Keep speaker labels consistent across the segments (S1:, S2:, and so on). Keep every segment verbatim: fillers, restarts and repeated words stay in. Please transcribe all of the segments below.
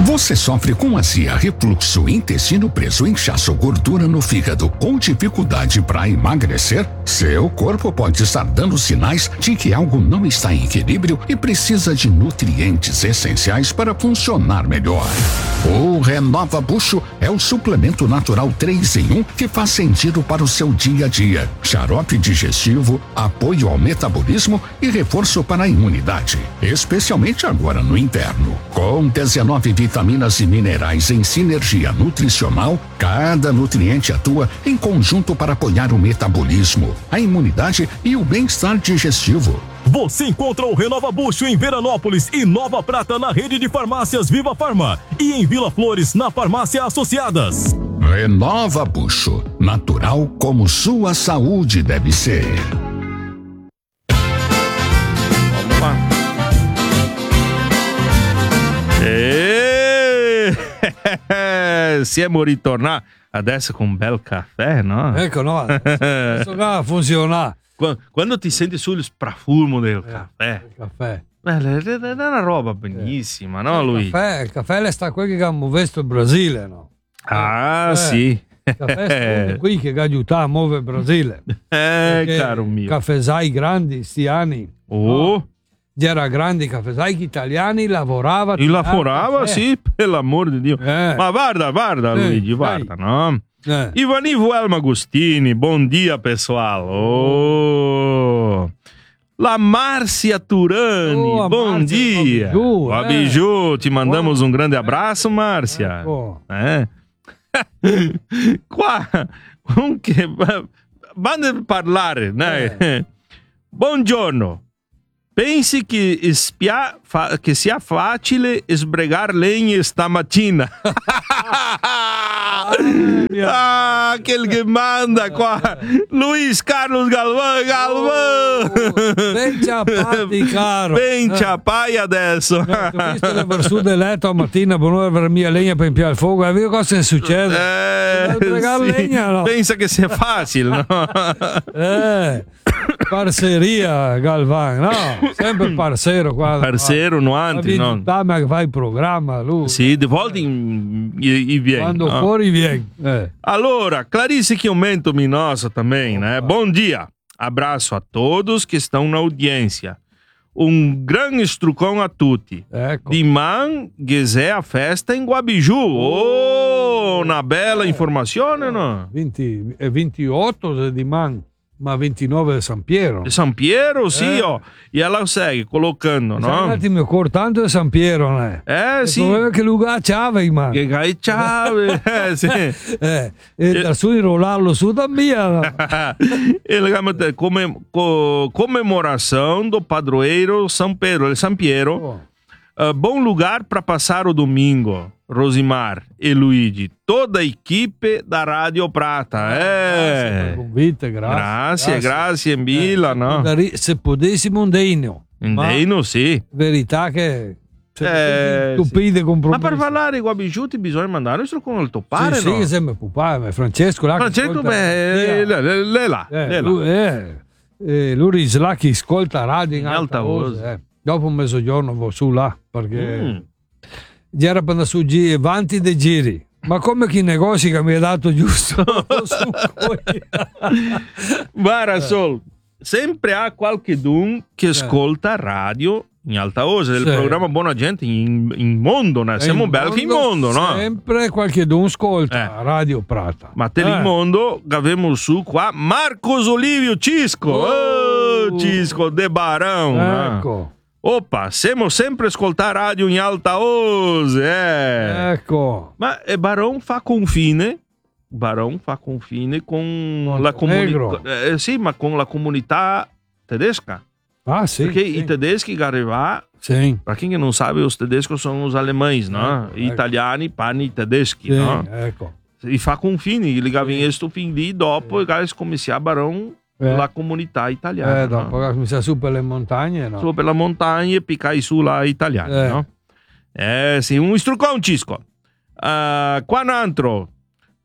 S1: Você sofre com azia, refluxo, intestino preso, inchaço, gordura no fígado ou dificuldade para emagrecer? Seu corpo pode estar dando sinais de que algo não está em equilíbrio e precisa de nutrientes essenciais para funcionar melhor. O Renova Bucho é o suplemento natural três em um que faz sentido para o seu dia a dia. Xarope digestivo, apoio ao metabolismo e reforço para a imunidade, especialmente agora no inverno. Com dezenove vitaminas e minerais em sinergia nutricional, cada nutriente atua em conjunto para apoiar o metabolismo, a imunidade e o bem-estar digestivo.
S2: Você encontra o Renova Bucho em Veranópolis e Nova Prata na rede de farmácias Viva Farma e em Vila Flores na Farmácia Associadas.
S1: Renova Bucho, natural como sua saúde deve ser.
S3: Vamos lá. E... Siamo ritornati adesso con un bel caffè, no?
S4: Ecco, no, adesso qua funziona.
S3: Quando ti senti sul profumo del
S4: eh,
S3: caffè,
S4: il caffè.
S3: È una roba benissima, eh. no, Luigi?
S4: Il caffè, il caffè sta qui che abbiamo visto il Brasile, no?
S3: Ah,
S4: eh,
S3: sì.
S4: Il caffè è qui che aiuta a muovere il Brasile.
S3: Eh, caro mio.
S4: Caffesai grandi, sti anni.
S3: Oh.
S4: No? C'era grandi caffesai italiani, lavorava.
S3: E lavorava, sì, per l'amor di Dio.
S4: Eh.
S3: Ma guarda, guarda,
S4: eh,
S3: Luigi, guarda,
S4: dai.
S3: no?
S4: Eh.
S3: Ivanivo Elma Agostini, bom dia, pessoal. Oh. La Márcia Turani,
S4: oh,
S3: bom
S4: Márcia,
S3: dia.
S4: Biju,
S3: a
S4: eh.
S3: Biju, te mandamos um grande abraço, Márcia.
S4: Ecco.
S3: É. Qua, um que... Vamos parlare, né?
S4: Eh.
S3: Buongiorno. Pensi che, spia, fa, che sia facile sbregare legna stamattina? Ah, aquele che manda qua. Luiz Carlos Galvão, Galvão.
S4: Oh, ben ciapati, caro.
S3: Ben ciapai adesso.
S4: Eh, ho visto le versù del letto mattina per non avere mia legna per impiare il fuoco. Hai visto cosa succede?
S3: Eh,
S4: sbregare
S3: sì.
S4: legna, no?
S3: Pensa che sia facile, no?
S4: Eh, parceria, Galvan, no? Sempre parcero qua.
S3: Parceiro, no antes, no?
S4: Ma che fai il programma, lui.
S3: Sì, di volte in, i, i viene.
S4: Quando
S3: no?
S4: fuori viene. Eh.
S3: Allora, Clarice Chiomento Minossa também, né? Bom dia. Abraço a todos que estão na audiência. Um grande estrucão a tutti.
S4: Ecco.
S3: Dimani Ghezè a festa in Guabiju. Oh, una bella
S4: eh.
S3: informazione, no?
S4: venti, ventotto di Man, ma ventinove di San Piero.
S3: De San Piero, sì,
S4: eh.
S3: oh. E ela segue colocando, no?
S4: Un attimo, cor tanto di San Piero, né?
S3: Eh,
S4: Il
S3: sì.
S4: problema è che Luca c'ave, man.
S3: Che gai ciave. Eh, sì.
S4: Eh, e da su enrolarlo su da mia.
S3: Ele come, co, comemoração do padroeiro São Pedro, São Piero.
S4: Oh.
S3: Uh, bom lugar para passar o domingo, Rosimar e Luigi. Toda a equipe da Rádio Prata. É.
S4: Convite, grazie.
S3: Grazie, grazie mille,
S4: eh,
S3: no?
S4: Se potessimo un deino.
S3: Indeno, sì.
S4: Verità che...
S3: Eh,
S4: stupide
S3: sì.
S4: compromessi.
S3: Ma per parlare qua Bigiuti bisogna mandare il con il toppare,
S4: sì,
S3: no?
S4: Sì, sempre pupare, Francesco là
S3: Francesco, beh, lei là,
S4: eh, lui, eh, eh, lui là che ascolta radio in,
S3: in
S4: alta,
S3: alta voce.
S4: Eh. Dopo un mezzogiorno vado su là, perché
S3: mm.
S4: già era per su giri, avanti dei giri. Ma come che i negozi che mi ha dato giusto?
S3: Guarda, Sol, sempre há qualcuno che ascolta radio in alta voce del
S4: sì.
S3: programma Buona Gente in, in mondo, né? Siamo
S4: in
S3: belli in mondo, no?
S4: Sempre qualcuno ascolta
S3: eh.
S4: Radio Prata.
S3: Ma te
S4: eh.
S3: in mondo avevamo su qua Marcos Olívio Cisco. Oh, oh Cisco de Barão.
S4: Ecco.
S3: Eh. Opa, siamo sempre ascoltare radio in alta voce. Eh.
S4: Ecco.
S3: Ma eh, Barão fa confine. Barão fa confine con la comunità. Eh, sì, ma con la comunità tedesca.
S4: Ah, sì.
S3: Perché
S4: sì.
S3: i tedeschi che arrivano,
S4: sì.
S3: para quem non sabe, os tedescos sono os alemães, no?
S4: Ecco,
S3: Italiani, ecco. Pani tedeschi,
S4: sì,
S3: no?
S4: Ecco.
S3: E fa confini, ligava in questo fin lì, dopo sì. Eles cominciarono Barão eh. la comunità italiana.
S4: Eh, dopo
S3: no?
S4: cominciare su per le montagne, no?
S3: Su per la montagna e piccai su la italiana,
S4: eh.
S3: no? Eh sì, un istrucão Cisco. Uh, qua un altro.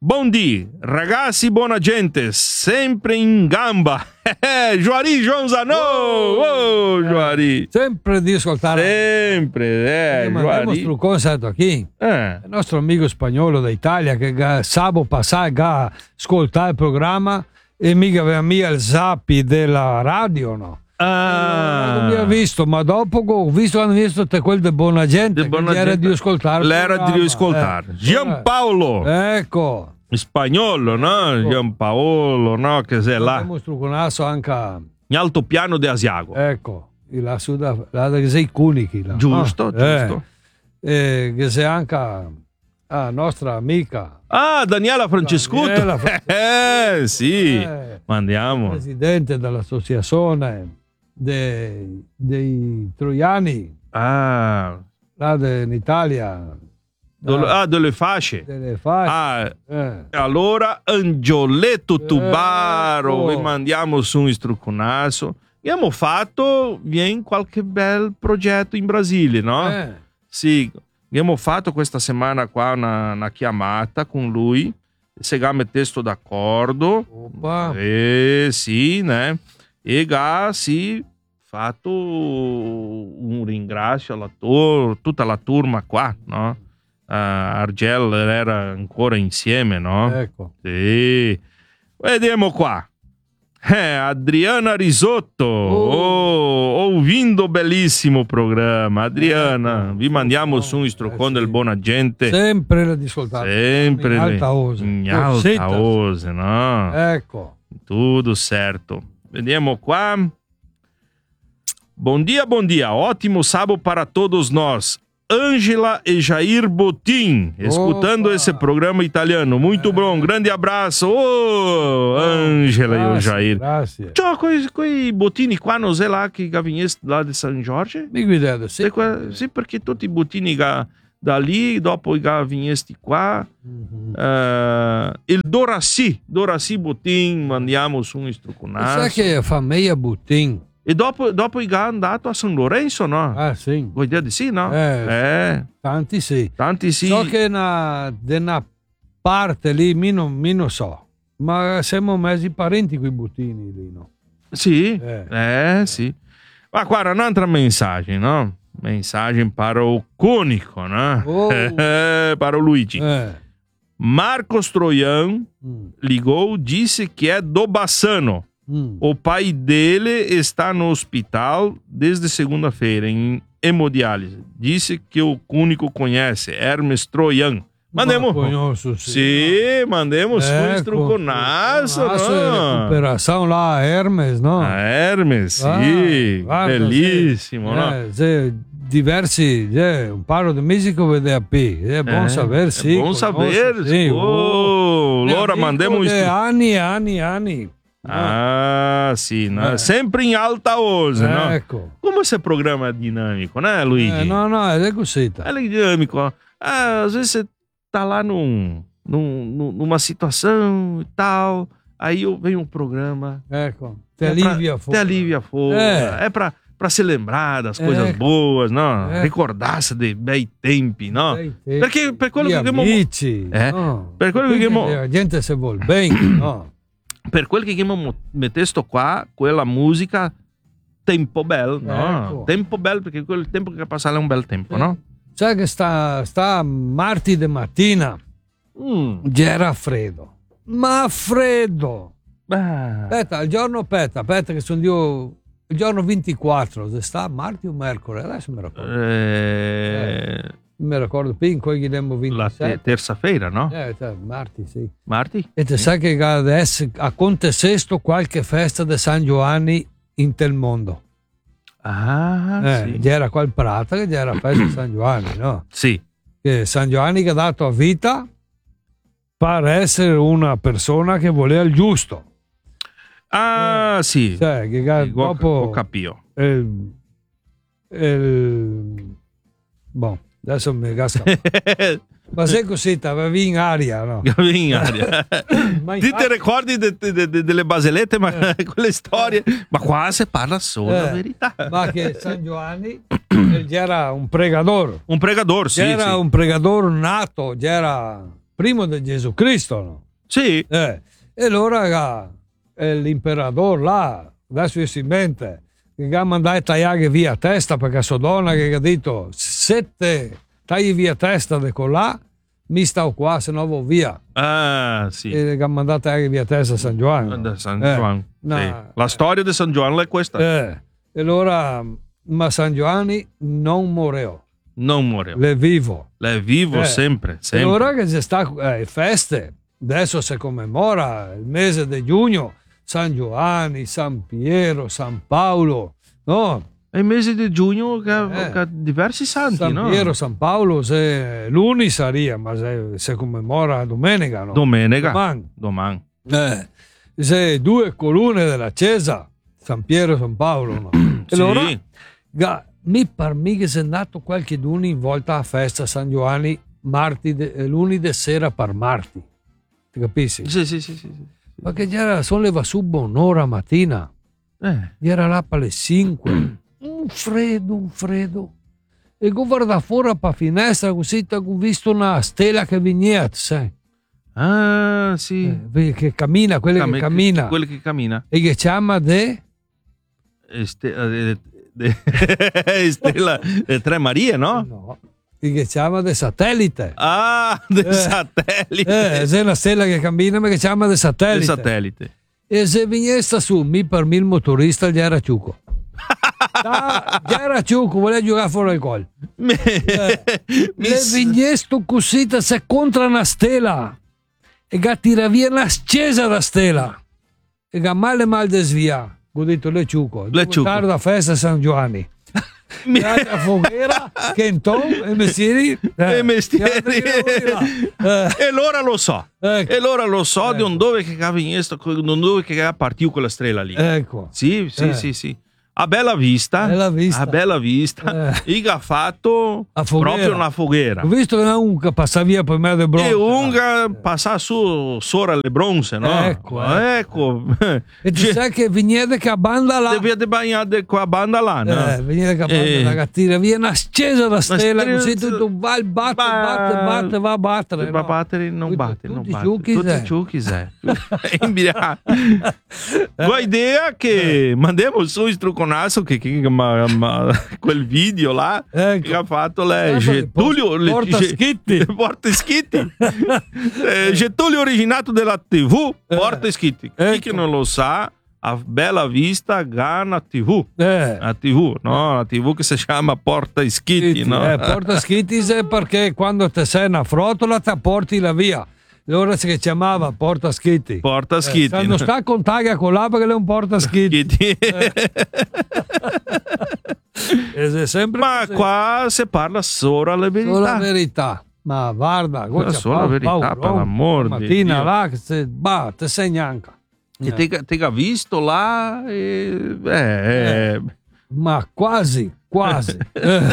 S3: Buondì, ragazzi, buona gente, sempre in gamba. Juari João Zanò, oh, Juari.
S4: Sempre di ascoltare.
S3: Sempre, eh,
S4: Ma
S3: Juari.
S4: abbiamo stato qui.
S3: Eh.
S4: Il nostro amico spagnolo d'Italia che ga- sabato passato ha ascoltato il programma e mica aveva mia il zappi della radio, no?
S3: Ah.
S4: Non mi ha visto, ma dopo ho visto, hanno visto te quel di buona gente,
S3: De buona
S4: che era
S3: gente.
S4: di ascoltare. il
S3: L'era di
S4: programma.
S3: ascoltare.
S4: Eh.
S3: Giampaolo,
S4: Ecco.
S3: spagnolo, no?
S4: Ecco.
S3: Giampaolo, no? Che sei là.
S4: Abbiamo struconato anche,
S3: In altopiano di Asiago.
S4: ecco, là su da, là che sei cunichi. Là.
S3: Giusto,
S4: Ah,
S3: giusto.
S4: Eh, eh, che sei anche la nostra amica.
S3: Ah, Daniela Francescuto.
S4: Daniela Francescuto.
S3: Eh, sì.
S4: Eh,
S3: Mandiamo.
S4: presidente dell'associazione dei, dei troiani,
S3: Ah,
S4: là de- in Italia.
S3: delle, ah, delle fasce.
S4: Delle fasce.
S3: Ah,
S4: Eh.
S3: allora Angioletto Tubaro,
S4: Ecco.
S3: vi mandiamo su un istrucconasso. Abbiamo fatto viene qualche bel progetto in Brasile, no?
S4: Eh.
S3: Sì, abbiamo fatto questa settimana qua una, una chiamata con lui, se ga mettesse d'accordo.
S4: Oppa.
S3: Eh, sì, né? E ga sì, fatto un ringrazio alla tur- tutta la turma qua, no? Uh, Argel era ancora insieme, no?
S4: Ecco.
S3: Sì. Vediamo qua. Eh, Adriana Risotto, oh, ouvindo bellissimo programma. Adriana, vi mandiamo su un istrucone del buona gente.
S4: Sempre la discoltare.
S3: Sempre
S4: In
S3: lì.
S4: alta ose.
S3: In
S4: Oh,
S3: alta
S4: zitta.
S3: ose, no?
S4: Ecco.
S3: Tudo certo. Vediamo qua. Bom dia, bom dia. Ótimo sábado para todos nós. Ângela e Jair Botin, escutando
S4: Opa.
S3: esse programa italiano. Muito bom, grande abraço. Oh, Ângela e o
S4: Grazie,
S3: Jair.
S4: Grazie.
S3: Ciao, quei, quei botini qua, non sei là che gavinheste lá de San Jorge?
S4: Mi guidate, sì.
S3: Sì, qua- sì, perché tutti i bottini ga, da lì, dopo i gavinhesti qua.
S4: Mhm.
S3: Eh, il Dorassi, Dorassi Botin, mandiamo su un
S4: Sai
S3: istruconasso.
S4: che fa meglio Butin?
S3: E dopo, dopo i ga andato a San Lorenzo, no?
S4: Ah, sì.
S3: Vuoi dire di sì, no?
S4: Eh,
S3: Eh,
S4: Tanti sì.
S3: tanti sì.
S4: So che una, da una parte lì, mi non, mi non so, ma siamo mesi parenti con i Butini lì, no?
S3: Sì,
S4: Eh.
S3: eh, sì. Ma guarda, un'altra mensagem, no? Mensagem para o cônico, no?
S4: Oh.
S3: Eh, para o Luigi.
S4: Eh.
S3: Marcos Troian
S4: Mm.
S3: ligou, disse que é do Bassano.
S4: Mm.
S3: O pai dele está no hospital desde segunda-feira, em hemodiálise. Disse que o único conhece, Hermes Troian. Mandemos.
S4: Ma conosco, sì.
S3: Sì, mandemos su
S4: Ecco.
S3: istruconasso,
S4: Conasso e
S3: no?
S4: recuperação lá, Hermes, no?
S3: Ah, Hermes,
S4: Ah,
S3: sì,
S4: guarda,
S3: bellissimo,
S4: sì.
S3: no?
S4: Eh, se diversi, eh, un paro di musico vede a P. È buon
S3: Eh,
S4: saber, sì.
S3: è buon
S4: conosco,
S3: saber,
S4: sì.
S3: oh, allora
S4: Amico
S3: mandiamo un
S4: di
S3: istru-
S4: anni e anni e anni.
S3: Ah, sì, no?
S4: Eh.
S3: Sempre in alta ose, no?
S4: Ecco.
S3: Come esse programma è dinamico, né, Luigi?
S4: Eh, no, no, è così.
S3: É dinâmico. Ah, às vezes você tá lá num, num, num- numa situação e tal, aí eu- vem um programa.
S4: Ecco. Te
S3: é pra-
S4: alivia
S3: Te
S4: fuori.
S3: alivia a força.
S4: É.
S3: É, pra, pra se lembrar das coisas
S4: Ecco.
S3: boas, não?
S4: Ecco.
S3: Ricordarsi dei bei tempi, no?
S4: Dei tempi.
S3: Perché per quello
S4: Gli
S3: che abbiamo...
S4: amici,
S3: Eh,
S4: no?
S3: per quello
S4: Quindi
S3: che abbiamo-
S4: la gente se vuol bene, no?
S3: Per quel che abbiamo messo qua, quella musica tempo bello, no?
S4: Ecco.
S3: Tempo bello, perché quel tempo che passare è un bel tempo, no?
S4: Sai che sta, sta martedì mattina,
S3: Mm.
S4: c'era freddo. Ma freddo!
S3: Ah.
S4: Aspetta, il giorno, aspetta, aspetta che sono io... Il giorno ventiquattro, se sta martedì o mercoledì, adesso mi ricordo.
S3: Eh,
S4: Non mi ricordo più, in cui abbiamo
S3: la te-
S4: ventisette.
S3: terza-feira, no?
S4: Eh, cioè, martedì, sì.
S3: Marti?
S4: E te sai che adesso acontece qualche festa di San Giovanni in tel mondo.
S3: Ah,
S4: Eh,
S3: sì.
S4: c'era qua il Prata che c'era la festa di San Giovanni, no?
S3: Sì.
S4: Che San Giovanni che ha dato a vita per essere una persona che voleva il giusto.
S3: Ah, sì.
S4: Cioè, che ga-
S3: Ho, ho
S4: dopo
S3: capito.
S4: il, il, boh, adesso mi casca. Ma sei così, avevi in aria, no?
S3: In aria.
S4: Ma
S3: Ti
S4: infatti-
S3: te ricordi de- de- de- delle baselette, ma quelle storie? Ma qua si parla solo la
S4: Eh,
S3: verità.
S4: ma che San Giovanni eh, c'era un pregador.
S3: Un pregador, sì.
S4: C'era
S3: sì.
S4: un pregador nato, c'era prima di Gesù Cristo, no?
S3: Sì.
S4: Eh, e allora eh, l'imperatore là, adesso si mente, che ha mandato a tagliare via testa perché sua donna che ha detto sette tagli via testa di colà, mi sto qua, se no vado via.
S3: Ah, sì.
S4: E che ha mandato a tagliare via testa a San Giovanni.
S3: Da San
S4: Eh,
S3: Giovanni.
S4: no,
S3: Sì. La storia di San Giovanni è questa.
S4: Eh, e allora, ma San Giovanni non morreo,
S3: Non muore.
S4: le vivo.
S3: Le vivo
S4: Eh,
S3: sempre,
S4: E
S3: sempre.
S4: allora che ci sta eh, feste, adesso si commemora il mese di giugno, San Giovanni, San Piero, San Paolo, no?
S3: È il mese di giugno che ha,
S4: Eh.
S3: che ha diversi santi,
S4: San
S3: no?
S4: Piero, San Paolo, se l'uni saria, ma se, se commemora domenica, no?
S3: Domenica.
S4: Domani.
S3: Domani.
S4: Eh, se due colonne della Chiesa, San Piero e San Paolo, no? E
S3: Sì.
S4: allora, ga- mi par mi che sei andato qualche d'uno in volta a festa San Giovanni, martedì, eh, lunedì sera per martedì. Ti capisci?
S3: Sì, sì, sì, sì, sì.
S4: Perché già era solleva su un'ora mattina,
S3: Eh.
S4: era là per le cinque. Un freddo, un freddo. E go guarda fuori per finestra così ho visto una stella che veniva, sai?
S3: Ah, sì.
S4: Eh, vedi che cammina, quella
S3: Cam-
S4: che cammina.
S3: Quello che cammina.
S4: E che chiama de
S3: Este- eh, de- Stella eh, Tre Marie, no?
S4: no, e che chiama de satellite.
S3: Ah, del
S4: Eh.
S3: satellite.
S4: Eh, se è una stella che cammina, ma che chiama de
S3: Del
S4: satellite.
S3: satellite.
S4: E se vignesta su, mi per me il motorista gli era ciuco. Ah, gli era ciuco, voleva giocare fuori il gol.
S3: Me- mi
S4: Le
S3: s-
S4: vignesto cosita se contra una stella e che tira via una scesa da stella e che male mal desvia. Ho detto le ciuco.
S3: Le ciuco.
S4: Tarda festa San Giovanni.
S3: mi-
S4: Grazie a Foghera, Kenton e Mestieri. eh,
S3: E mestieri.
S4: gli altri lavori là. Eh,
S3: E l'ora lo so.
S4: ecco,
S3: E l'ora lo so di
S4: Ecco.
S3: un dove che cava in esto, di un dove che ha partito quella strela lì.
S4: ecco.
S3: Sì, sì,
S4: Eh.
S3: sì, sì. A bella vista.
S4: Bella vista.
S3: A bella vista.
S4: Eh.
S3: Iga ha fatto
S4: A foghera.
S3: proprio una foghera.
S4: Ho visto che un che passa via per me del bronzo.
S3: E unga passa su sopra le bronze, no?
S4: Ecco,
S3: ecco.
S4: E tu sai che vignete che a banda là.
S3: Deve de bagnare qua banda là, no?
S4: Eh, venire che a banda
S3: Eh.
S4: là, che tira via una scesa da stella,
S3: stella-
S4: così tutto va, il batte,
S3: Va-
S4: batte, batte, va a battere.
S3: Va a
S4: no?
S3: battere, non
S4: Tutti-
S3: batte, non
S4: tutti
S3: batte.
S4: ciucchi,
S3: Tutti
S4: sai.
S3: ciucchi, sai. In via. Tua idea che mandiamo su il trucconasso che, che ma, ma, quel video là
S4: Ecco.
S3: che ha fatto lei
S4: Eh,
S3: Getulio
S4: porta- porta
S3: Ge-
S4: schitti.
S3: porta schitti eh, Getulio originato della tivù porta schitti chi
S4: ecco.
S3: che non lo sa a Bella Vista Gana tivù
S4: Eh,
S3: la tivù no la tivù che si chiama Porta Schitti,
S4: schitti,
S3: no?
S4: eh, porta schitti è perché quando te sei una frotola te porti la via. Allora si chiamava porta schitti.
S3: Porta
S4: Eh,
S3: Schitti
S4: se non sta con taglia con là perché è un porta schitti.
S3: Schitti.
S4: È sempre
S3: Ma
S4: così.
S3: qua si parla solo la verità.
S4: Solo la verità. Ma guarda, guarda
S3: solo la verità, per l'amor di
S4: mattina
S3: Dio.
S4: là che se bah, te sei neanche.
S3: E te, te ha visto là e, eh, eh.
S4: Ma quasi, quasi. Eh,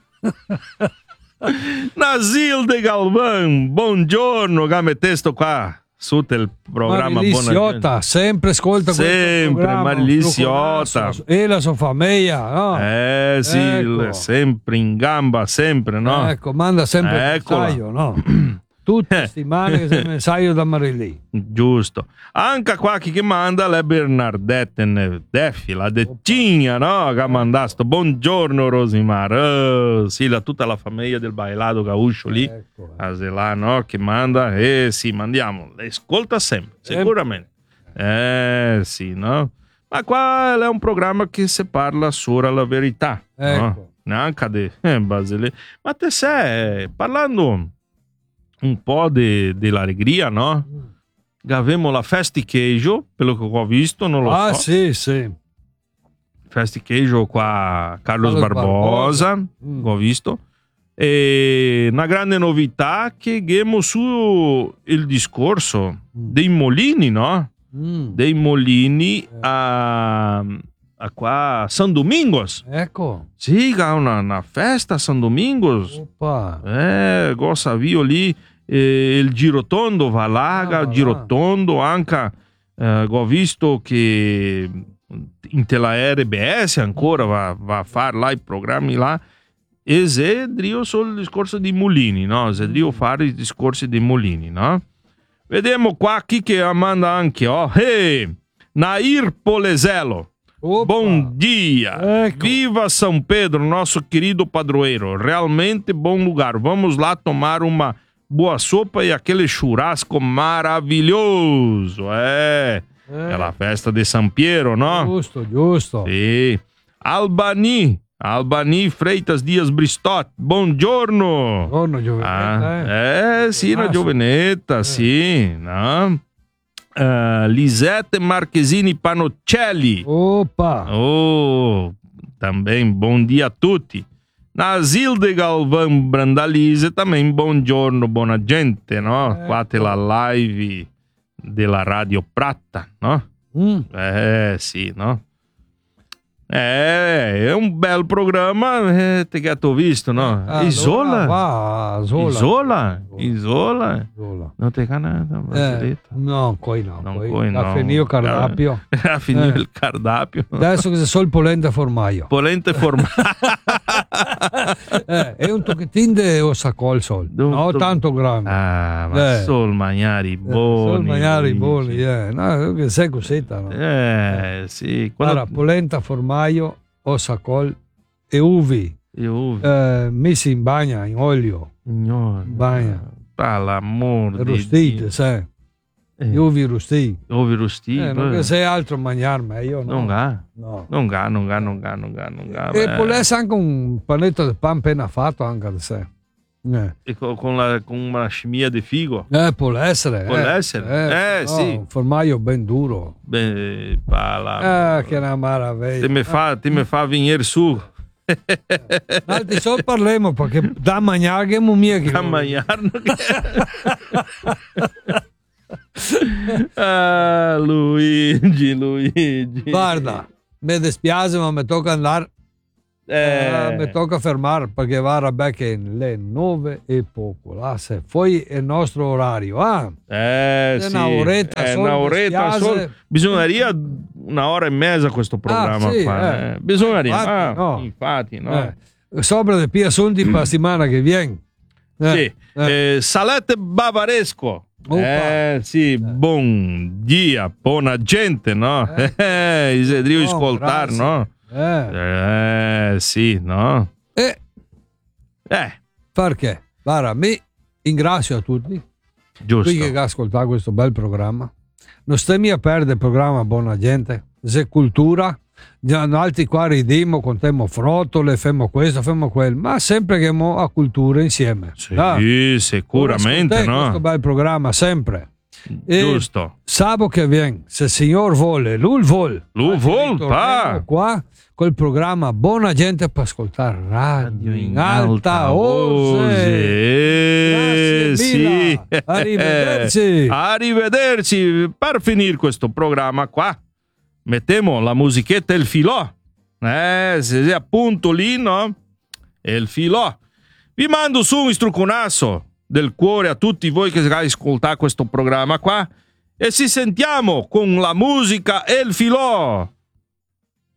S3: Nasilde Galvan, buongiorno, che mettesto qua sotto il programma
S4: Marilissiotta, sempre ascolta questo
S3: Sempre,
S4: programma,
S3: Marilissiotta.
S4: e la sua famiglia, no?
S3: Eh sì,
S4: Ecco.
S3: sempre in gamba, sempre, no?
S4: Ecco, manda sempre il
S3: Eccola.
S4: mensaggio, no? Tutte settimane che c'è il mensaggio da Marilì.
S3: Giusto. Anche qua chi che manda è Bernardette Deffi, la Decigna, no? Che ha mandato. Buongiorno Rosimar. Oh, sì, la, tutta la famiglia del Bailado Gauscio lì.
S4: Ecco.
S3: A Zelà, no? Che manda. Eh sì, mandiamo. Le ascolta sempre, sicuramente. Eh sì, no? Ma qua è un programma che si parla solo la verità.
S4: Ecco.
S3: No? Neanche di eh, Basile. Ma te sei parlando un po' dell'allegria, no? Avevamo la festicheggio, quello che ho visto, non lo
S4: Ah,
S3: so.
S4: sì, sì.
S3: Festicheggio qua Carlos
S4: Carlos
S3: Barbosa,
S4: Barbosa. Mm.
S3: ho visto. E una grande novità che abbiamo su il discorso dei molini, no?
S4: Mm.
S3: Dei molini a, a qua San Domingos.
S4: Ecco.
S3: Sì, ha una, una festa a San Domingos.
S4: Oppa.
S3: Eh, cosa vi lì eh, il girotondo va là,
S4: Ah, va
S3: il
S4: là.
S3: girotondo anche eh, ho visto che in tela R B S ancora va, va a fare là i programmi là e Zedrio sul discorso di mulini, no? Zedrio fare i discorsi dei mulini, no? Vediamo qua chi che manda anche, oh, hey, Nair Poleselo.
S4: Opa.
S3: Bom dia!
S4: Ecco.
S3: Viva São Pedro, nosso querido padroeiro. Realmente bom lugar. Vamos lá tomar uma boa sopa e aquele churrasco maravilhoso. É,
S4: Eh,
S3: aquela festa de San Piero, no?
S4: Giusto, giusto.
S3: Sì. Albani, Albani Freitas Dias Bristot. Buongiorno.
S4: Buongiorno, Giovinetta.
S3: Ah,
S4: eh.
S3: eh, sì, la
S4: Ah,
S3: Giovenetta,
S4: eh.
S3: sì, no? Uh, Lisette Marchesini Panocelli.
S4: Opa.
S3: Oh, também bom dia a tutti. Nasilde Galvão Brandalise, também buongiorno, buona gente, no?
S4: Ecco.
S3: Qua te la live della Radio Prata, no?
S4: Mm.
S3: Eh, sì, no? É, é um belo programa, é, te che ho visto, no?
S4: Allora
S3: Isola?
S4: va, Isola.
S3: Isola? Isola?
S4: Isola.
S3: Non te canata,
S4: Eh, no, poi no.
S3: Non
S4: poi
S3: poi no.
S4: ha finito il cardapio.
S3: Ha finito
S4: Eh.
S3: il cardapio.
S4: Adesso che c'è solo il polenta formaggio.
S3: Polente formaggio.
S4: Eh, è un tocchettino di ossacol sol.
S3: Dunque-
S4: No, tanto grande.
S3: Ah, ma
S4: Eh.
S3: solo mangiare buoni.
S4: Solo mangiare i
S3: Luigi.
S4: buoni, eh. No, che sai cosetta, no?
S3: Eh, sì. Quando...
S4: Guarda, polenta, formaggio, ossacol e uvi
S3: Io...
S4: eh, messi in bagna, in olio,
S3: Signore.
S4: bagna,
S3: Per l'amor di
S4: rostite,
S3: Dio.
S4: sai?
S3: Eh,
S4: Gli uvi rostiti.
S3: Ovi rostiti.
S4: Eh, non che sei altro a mangiare, ma io no.
S3: Non ga.
S4: No.
S3: Non ga, non ga, non ga, non ga, non ga.
S4: E
S3: beh.
S4: può essere anche un panetto di pan appena fatto, anche da sé. Eh,
S3: E co- con, la, con una scimmia di figo.
S4: eh, può essere.
S3: Può
S4: eh.
S3: essere, eh,
S4: no,
S3: sì.
S4: Un formaggio ben duro.
S3: Beh, pala.
S4: Ah, che una maraviglia.
S3: Ti mi fa, ti mi fa venire su.
S4: Altri solo parliamo perché da mangiare che mia che
S3: A mangiare. Ah, Luigi, Luigi.
S4: Guarda, mi dispiace ma mi tocca andare.
S3: Eh,
S4: Eh, mi tocca fermare perché va a becche le nove e poco. Là, se poi è il nostro orario. Ah,
S3: eh,
S4: è
S3: sì.
S4: una oretta
S3: Eh,
S4: solo,
S3: una oretta
S4: mi
S3: solo.
S4: spiace.
S3: Bisogneria una ora e mezza questo programma
S4: sì,
S3: qua.
S4: eh.
S3: eh. Bisogneria.
S4: Infatti,
S3: ah,
S4: no.
S3: infatti, no.
S4: eh, sopra di Pia Sunti per la settimana che viene. Eh,
S3: Sì.
S4: eh.
S3: Eh, Salette Bavaresco.
S4: Opa.
S3: Eh, sì, buon dia, buona gente, no?
S4: Eh.
S3: Eh, Isidrio
S4: No,
S3: ascoltar,
S4: grazie.
S3: no?
S4: Eh.
S3: Eh, sì, no?
S4: E
S3: Eh,
S4: perché? Guarda, mi ringrazio a tutti
S3: giusto.
S4: qui che ascoltano questo bel programma. Non stiamo a perdere il programma Buona Gente, se cultura, già altri qua ridiamo, contiamo frottole, femo questo, femo quello, ma sempre che mo a cultura insieme.
S3: Sì,
S4: Ah,
S3: sicuramente,
S4: ascoltate
S3: no?
S4: Questo bel programma sempre. E
S3: Giusto.
S4: Sabato che viene, se il signor vuole, lui vuole.
S3: Lui vuol,
S4: Torniamo
S3: pa.
S4: qua col programma Buona Gente per ascoltare radio in alta
S3: voce.
S4: Grazie
S3: Eh, sì.
S4: mille. Arrivederci.
S3: Arrivederci. Per finire questo programma qua, mettiamo la musichetta e il filò. Eh, se è appunto lì, no? E il filò. Vi mando su un strucconasso del cuore a tutti voi che ascoltate questo programma qua e ci sentiamo con la musica e il filò.